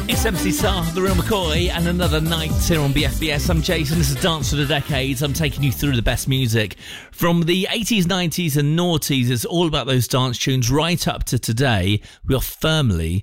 It's MC Star, The Real McCoy, and another night here on BFBS. I'm Jason, this is Dance for the Decades. I'm taking you through the best music from the 80s, 90s and noughties. It's all about those dance tunes right up to today. We are firmly